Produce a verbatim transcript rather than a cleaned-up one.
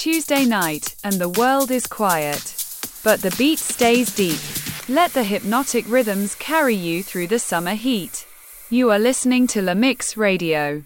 Tuesday night, and the world is quiet. But the beat stays deep. Let the hypnotic rhythms carry you through the summer heat. You are listening to La Mix Radio.